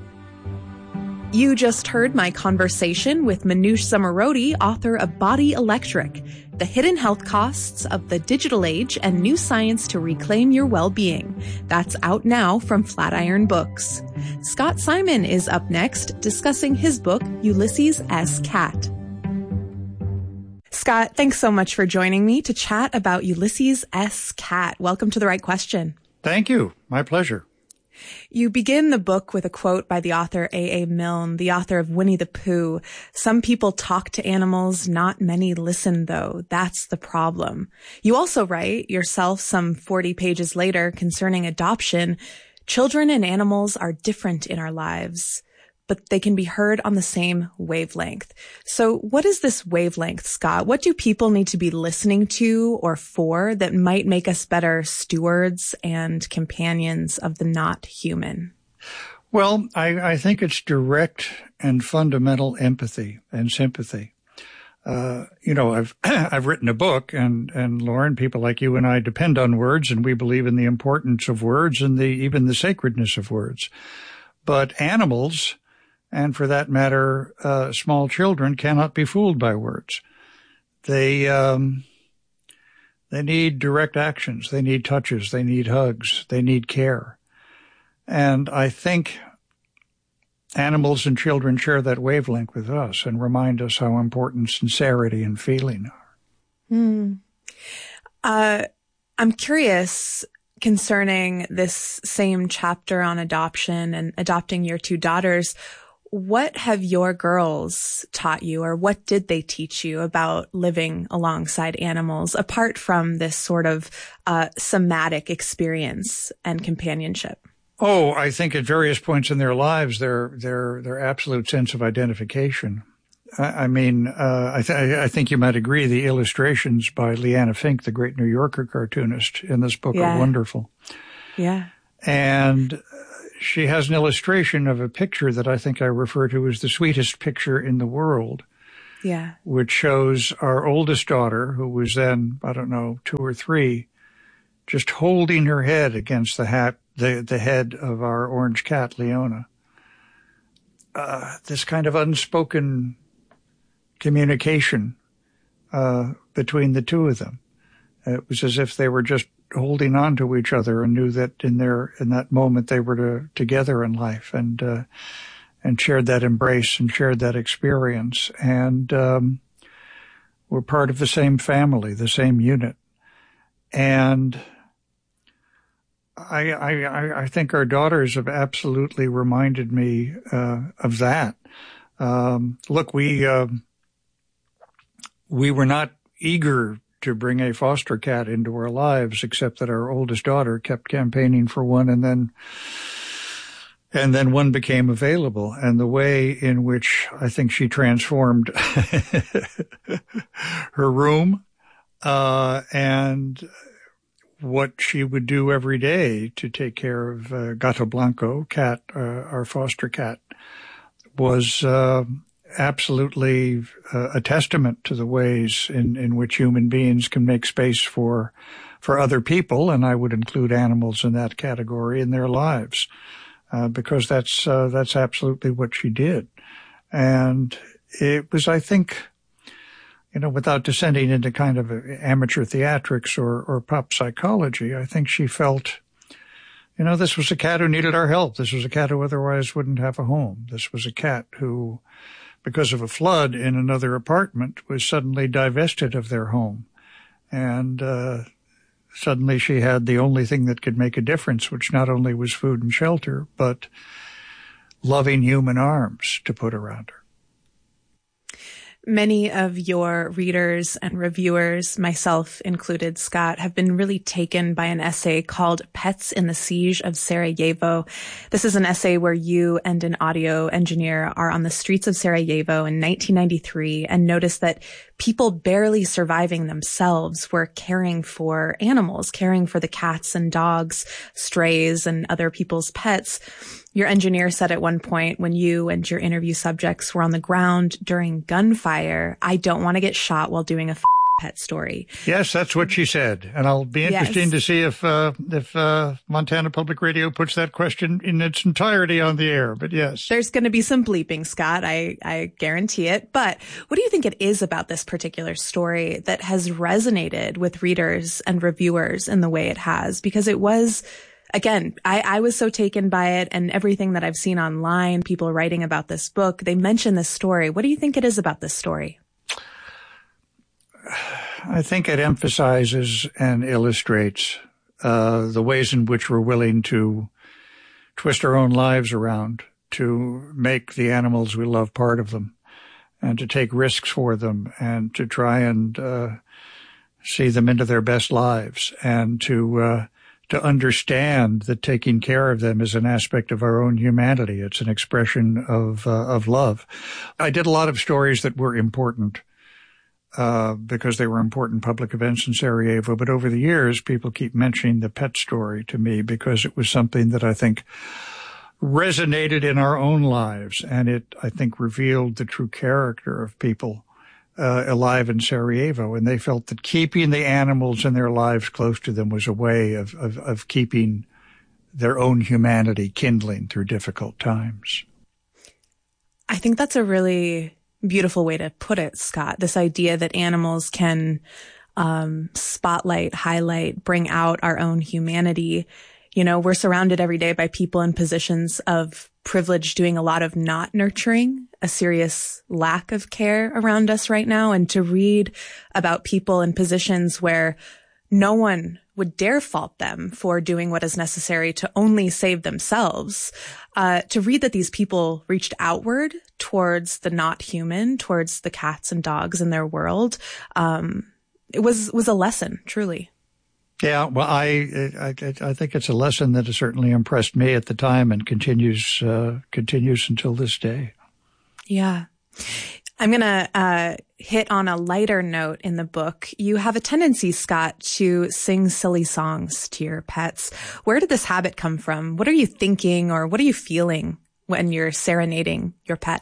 You just heard my conversation with Manoush Zomorodi, author of Body Electric, The Hidden Health Costs of the Digital Age and New Science to Reclaim Your Well-Being. That's out now from Flatiron Books. Scott Simon is up next, discussing his book, Ulysses S. Cat. Scott, thanks so much for joining me to chat about Ulysses S. Cat. Welcome to The Right Question. Thank you. My pleasure. You begin the book with a quote by the author A A. Milne, the author of Winnie the Pooh. Some people talk to animals, not many listen, though. That's the problem. You also write yourself some forty pages later concerning adoption. Children and animals are different in our lives, but they can be heard on the same wavelength. So what is this wavelength, Scott? What do people need to be listening to or for that might make us better stewards and companions of the not human? Well, I, I think it's direct and fundamental empathy and sympathy. Uh, you know, I've, I've written a book, and, and Lauren, people like you and I depend on words, and we believe in the importance of words and the, even the sacredness of words. But animals, and for that matter, uh, small children, cannot be fooled by words. They, um, they need direct actions. They need touches. They need hugs. They need care. And I think animals and children share that wavelength with us and remind us how important sincerity and feeling are. Hmm. Uh, I'm curious, concerning this same chapter on adoption and adopting your two daughters, what have your girls taught you, or what did they teach you about living alongside animals, apart from this sort of uh, somatic experience and companionship? Oh, I think at various points in their lives, their their their absolute sense of identification. I, I mean, uh, I, th- I think you might agree the illustrations by Leanna Fink, the great New Yorker cartoonist, in this book yeah. are wonderful. Yeah. And she has an illustration of a picture that I think I refer to as the sweetest picture in the world. Yeah. Which shows our oldest daughter, who was then, I don't know, two or three, just holding her head against the hat, the, the head of our orange cat, Leona. Uh, this kind of unspoken communication, uh, between the two of them. It was as if they were just holding on to each other and knew that in their, in that moment they were to, together in life and, uh, and shared that embrace and shared that experience. And, um, were part of the same family, the same unit. And I, I, I think our daughters have absolutely reminded me, uh, of that. Um, look, we, uh, we were not eager to bring a foster cat into our lives, except that our oldest daughter kept campaigning for one, and then and then one became available. And the way in which I think she transformed her room uh and what she would do every day to take care of uh, Gato Blanco, cat, uh, our foster cat, was uh absolutely uh, a testament to the ways in, in which human beings can make space for for other people, and I would include animals in that category in their lives, uh, because that's uh, that's absolutely what she did. And it was, I think, you know, without descending into kind of amateur theatrics or, or pop psychology, I think she felt, you know, this was a cat who needed our help. This was a cat who otherwise wouldn't have a home. This was a cat who, because of a flood in another apartment, was suddenly divested of their home. And uh suddenly she had the only thing that could make a difference, which not only was food and shelter, but loving human arms to put around her. Many of your readers and reviewers, myself included, Scott, have been really taken by an essay called Pets in the Siege of Sarajevo. This is an essay where you and an audio engineer are on the streets of Sarajevo in nineteen ninety-three and notice that people barely surviving themselves were caring for animals, caring for the cats and dogs, strays, and other people's pets. Your engineer said at one point when you and your interview subjects were on the ground during gunfire, "I don't want to get shot while doing a f- pet story." Yes, that's what she said. And I'll be interesting yes. to see if uh, if uh, Montana Public Radio puts that question in its entirety on the air. But yes. There's going to be some bleeping, Scott. I, I guarantee it. But what do you think it is about this particular story that has resonated with readers and reviewers in the way it has? Because it was... Again, I, I was so taken by it, and everything that I've seen online, people writing about this book, they mention this story. What do you think it is about this story? I think it emphasizes and illustrates uh, the ways in which we're willing to twist our own lives around to make the animals we love part of them, and to take risks for them, and to try and uh, see them into their best lives, and to uh, to understand that taking care of them is an aspect of our own humanity. It's an expression of uh, of love. I did a lot of stories that were important uh because they were important public events in Sarajevo, but over the years, people keep mentioning the pet story to me because it was something that I think resonated in our own lives, and it, I think, revealed the true character of people Uh, alive in Sarajevo, and they felt that keeping the animals in their lives close to them was a way of, of, of keeping their own humanity kindling through difficult times. I think that's a really beautiful way to put it, Scott. This idea that animals can um, spotlight, highlight, bring out our own humanity. You know, we're surrounded every day by people in positions of privilege doing a lot of not nurturing, a serious lack of care around us right now. And to read about people in positions where no one would dare fault them for doing what is necessary to only save themselves. Uh, to read that these people reached outward towards the not human, towards the cats and dogs in their world, um, it was was a lesson, truly. Yeah, well, I, I I think it's a lesson that has certainly impressed me at the time and continues uh, continues until this day. Yeah. I'm going to uh, hit on a lighter note in the book. You have a tendency, Scott, to sing silly songs to your pets. Where did this habit come from? What are you thinking or what are you feeling when you're serenading your pet?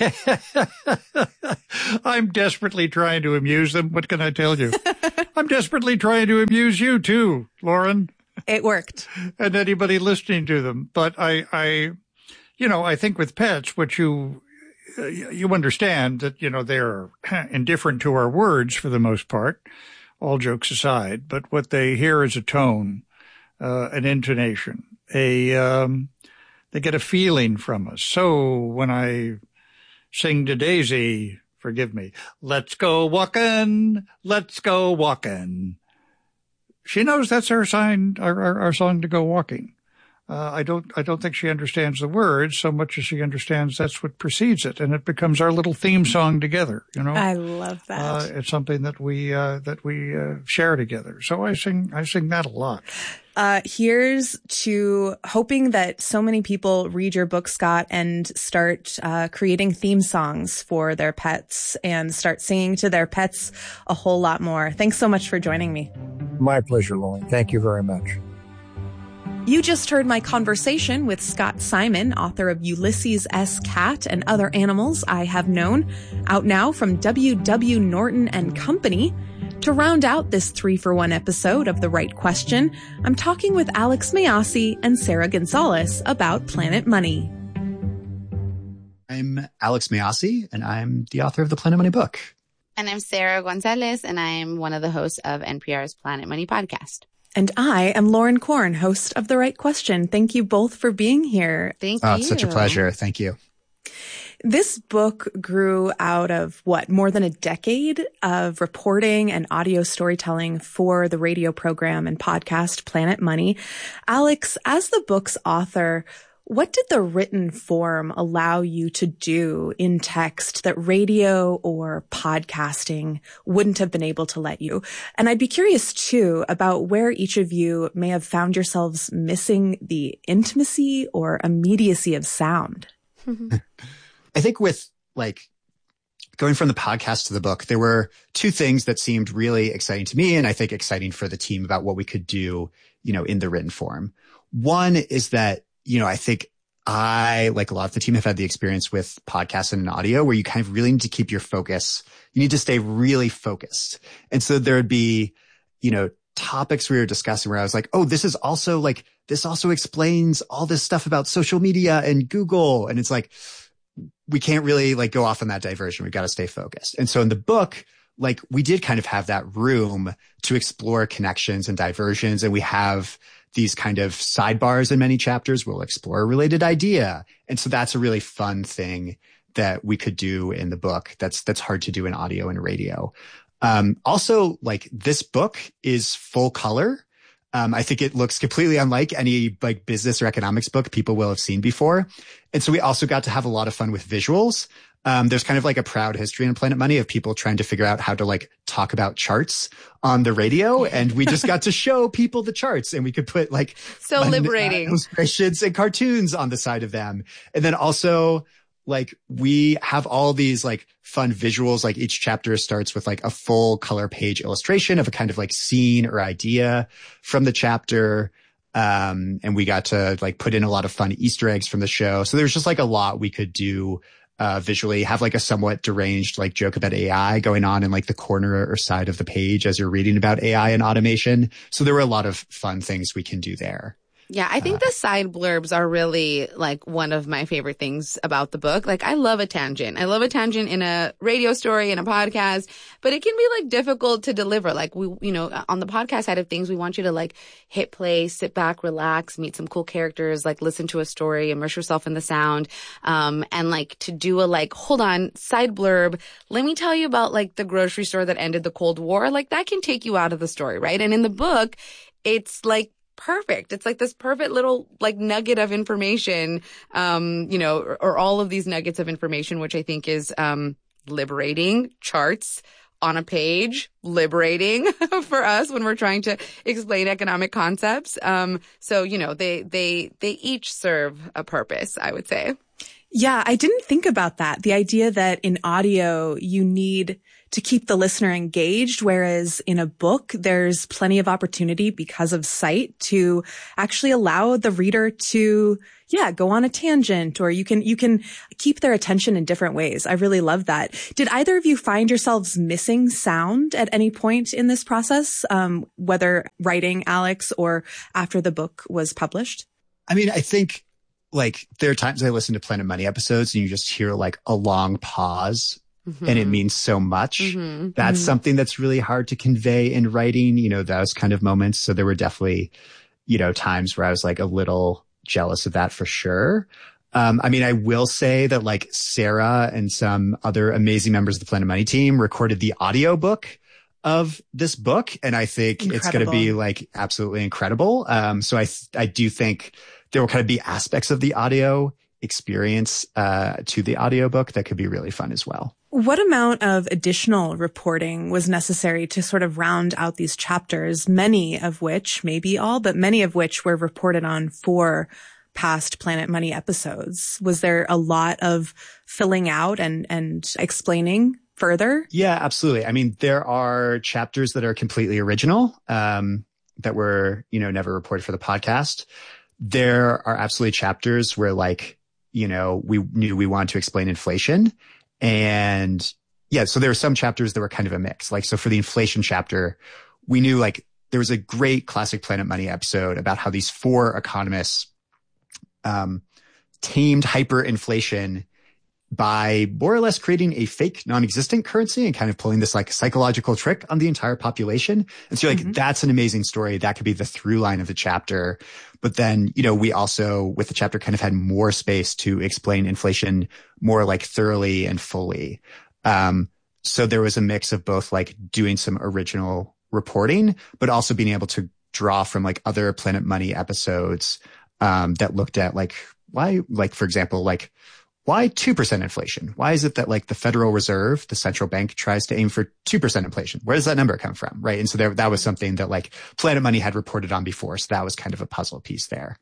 I'm desperately trying to amuse them. What can I tell you? I'm desperately trying to amuse you too, Lauren. It worked. And anybody listening to them. But I, I, you know, I think with pets, what you... you understand that, you know, they're indifferent to our words for the most part, all jokes aside, but what they hear is a tone, uh, an intonation, a, um, they get a feeling from us. So when I sing to Daisy, forgive me, let's go walking, let's go walking, she knows that's our sign, our, our, our song to go walking. Uh, I don't, I don't think she understands the words so much as she understands that's what precedes it. And it becomes our little theme song together, you know? I love that. Uh, it's something that we, uh, that we, uh, share together. So I sing, I sing that a lot. Uh, here's to hoping that so many people read your book, Scott, and start, uh, creating theme songs for their pets and start singing to their pets a whole lot more. Thanks so much for joining me. My pleasure, Lauren. Thank you very much. You just heard my conversation with Scott Simon, author of Ulysses S. Cat and Other Animals I Have Known, out now from W W. Norton and Company. To round out this three-for-one episode of The Right Question, I'm talking with Alex Mayyasi and Sarah Gonzalez about Planet Money. I'm Alex Mayyasi, and I'm the author of the Planet Money book. And I'm Sarah Gonzalez, and I'm one of the hosts of N P R's Planet Money podcast. And I am Lauren Korn, host of The Right Question. Thank you both for being here. Thank oh, you. It's such a pleasure. Thank you. This book grew out of what, more than a decade of reporting and audio storytelling for the radio program and podcast Planet Money. Alex, as the book's author, what did the written form allow you to do in text that radio or podcasting wouldn't have been able to let you? And I'd be curious, too, about where each of you may have found yourselves missing the intimacy or immediacy of sound. I think with like going from the podcast to the book, there were two things that seemed really exciting to me and I think exciting for the team about what we could do, you know, in the written form. One is that, you know, I think I, like a lot of the team, have had the experience with podcasts and audio where you kind of really need to keep your focus. You need to stay really focused. And so there would be, you know, topics we were discussing where I was like, oh, this is also like, this also explains all this stuff about social media and Google. And it's like, we can't really like go off on that diversion. We've got to stay focused. And so in the book, like we did kind of have that room to explore connections and diversions. And we have these kind of sidebars in many chapters. We'll explore a related idea. And so that's a really fun thing that we could do in the book. That's, that's hard to do in audio and radio. Um, also like this book is full color. Um, I think it looks completely unlike any like business or economics book people will have seen before. And so we also got to have a lot of fun with visuals. Um, there's kind of like a proud history in Planet Money of people trying to figure out how to like talk about charts on the radio. And we just got to show people the charts and we could put like so fun, liberating uh, illustrations and cartoons on the side of them. And then also like we have all these like fun visuals. Like each chapter starts with like a full color page illustration of a kind of like scene or idea from the chapter. Um, and we got to like put in a lot of fun Easter eggs from the show. So there's just like a lot we could do Uh, visually, have like a somewhat deranged like joke about A I going on in like the corner or side of the page as you're reading about A I and automation. So there were a lot of fun things we can do there. Yeah, I think uh, the side blurbs are really like one of my favorite things about the book. Like I love a tangent. I love a tangent in a radio story, in a podcast, but it can be like difficult to deliver. Like we, you know, on the podcast side of things, we want you to like hit play, sit back, relax, meet some cool characters, like listen to a story, immerse yourself in the sound. Um, and like to do a like, hold on, side blurb. Let me tell you about like the grocery store that ended the Cold War. Like that can take you out of the story, right? And in the book, it's like perfect. It's like this perfect little like nugget of information, um, you know, or, or all of these nuggets of information, which I think is um, liberating. Charts on a page, liberating for us when we're trying to explain economic concepts. Um, so, you know, they they they each serve a purpose, I would say. Yeah, I didn't think about that. The idea that in audio, you need to keep the listener engaged, whereas in a book, there's plenty of opportunity because of sight to actually allow the reader to, yeah, go on a tangent, or you can, you can keep their attention in different ways. I really love that. Did either of you find yourselves missing sound at any point in this process, um, whether writing, Alex, or after the book was published? I mean, I think like there are times I listen to Planet Money episodes and you just hear like a long pause. Mm-hmm. And it means so much. Mm-hmm. That's mm-hmm. something that's really hard to convey in writing, you know, those kind of moments. So there were definitely, you know, times where I was like a little jealous of that for sure. Um, I mean, I will say that like Sarah and some other amazing members of the Planet Money team recorded the audiobook of this book. And I think incredible. It's going to be like absolutely incredible. Um, so I, I do think there will kind of be aspects of the audio experience, uh, to the audiobook that could be really fun as well. What amount of additional reporting was necessary to sort of round out these chapters, many of which, maybe all, but many of which were reported on for past Planet Money episodes? Was there a lot of filling out and, and explaining further? Yeah, absolutely. I mean, there are chapters that are completely original, um, that were, you know, never reported for the podcast. There are absolutely chapters where like, you know, we knew we wanted to explain inflation. And yeah, so there were some chapters that were kind of a mix. Like, so for the inflation chapter, we knew like there was a great classic Planet Money episode about how these four economists, um, tamed hyperinflation by more or less creating a fake non-existent currency and kind of pulling this like psychological trick on the entire population. And so like, mm-hmm. that's an amazing story. That could be the through line of the chapter. But then, you know, we also with the chapter kind of had more space to explain inflation more like thoroughly and fully. Um, so there was a mix of both like doing some original reporting, but also being able to draw from like other Planet Money episodes, um, that looked at like why, like, for example, like, why two percent inflation? Why is it that like the Federal Reserve, the central bank, tries to aim for two percent inflation? Where does that number come from? Right. And so there, that was something that like Planet Money had reported on before. So that was kind of a puzzle piece there.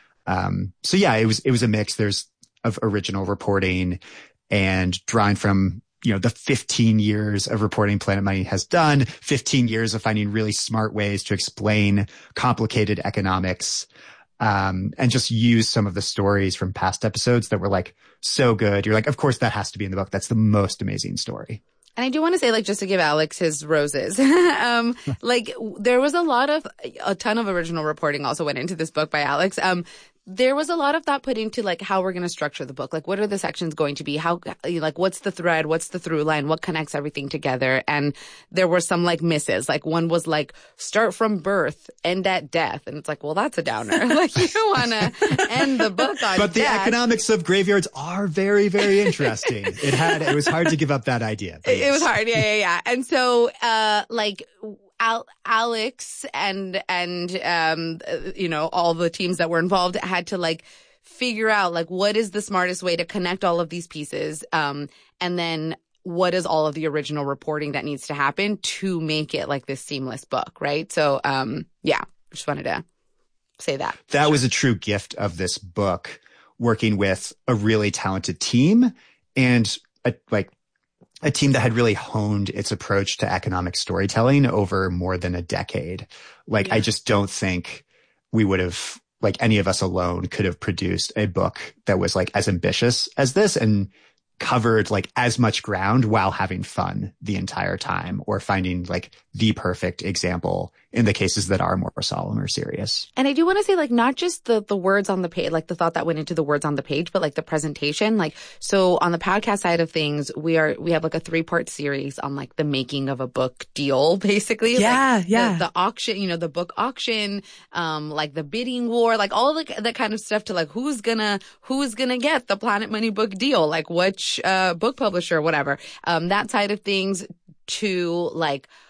Um, so yeah, it was, it was a mix. There's of original reporting and drawing from, you know, the fifteen years of reporting Planet Money has done, fifteen years of finding really smart ways to explain complicated economics. Um, and just use some of the stories from past episodes that were like so good. You're like, of course that has to be in the book. That's the most amazing story. And I do want to say, like, just to give Alex his roses, um, like there was a lot of, a ton of original reporting also went into this book by Alex. Um, there was a lot of thought put into like how we're going to structure the book. Like, what are the sections going to be? How, like, what's the thread? What's the through line? What connects everything together? And there were some like misses. Like one was like start from birth, end at death. And it's like, well, that's a downer. Like you want to end the book on But the death. economics of graveyards are very, very interesting. It had, it was hard to give up that idea. It, yes. it was hard. Yeah, yeah, yeah. And so, uh, like, Al- Alex and, and, um, you know, all the teams that were involved had to like figure out like what is the smartest way to connect all of these pieces. Um, and then what is all of the original reporting that needs to happen to make it like this seamless book. Right. So, um, yeah, just wanted to say that. That sure. was a true gift of this book, working with a really talented team and a, like, a team that had really honed its approach to economic storytelling over more than a decade. Like, yeah. I just don't think we would have, like any of us alone could have produced a book that was like as ambitious as this and covered like as much ground while having fun the entire time, or finding like the perfect example in the cases that are more solemn or serious. And I do want to say like not just the the words on the page, like the thought that went into the words on the page, but like the presentation. Like, so on the podcast side of things, we are we have like a three part series on like the making of a book deal, basically. Yeah, like yeah. The, the auction, you know, the book auction, um, like the bidding war, like all the that kind of stuff to like who's gonna who's gonna get the Planet Money book deal, like which uh book publisher, whatever. Um, that side of things to like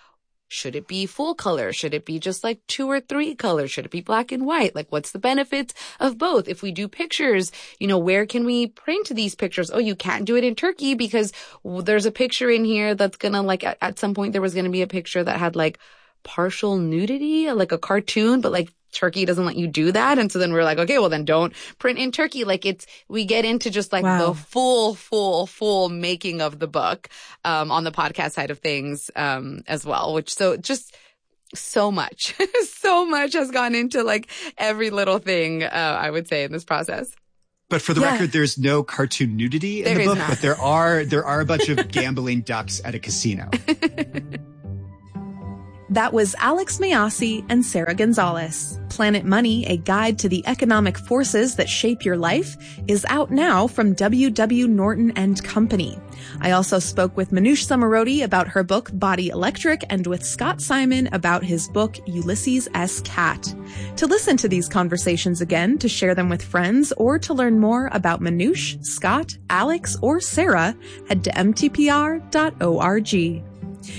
should it be full color? Should it be just like two or three colors? Should it be black and white? Like, what's the benefits of both? If we do pictures, you know, where can we print these pictures? Oh, you can't do it in Turkey because there's a picture in here that's gonna like, at, at some point there was gonna be a picture that had like partial nudity, like a cartoon, but like Turkey doesn't let you do that. And so then we're like, okay, well then don't print in Turkey. Like it's, we get into just like wow. the full, full, full making of the book, um, on the podcast side of things, um, as well, which so just so much, so much has gone into like every little thing, uh, I would say in this process. But for the yeah. record, there's no cartoon nudity in there the book, not. but there are, there are a bunch of gambling ducks at a casino. That was Alex Mayyasi and Sarah Gonzalez. Planet Money, a guide to the economic forces that shape your life, is out now from W W. Norton and Company. I also spoke with Manoush Zomorodi about her book Body Electric and with Scott Simon about his book Ulysses S. Cat. To listen to these conversations again, to share them with friends, or to learn more about Manoush, Scott, Alex, or Sarah, head to m t p r dot org.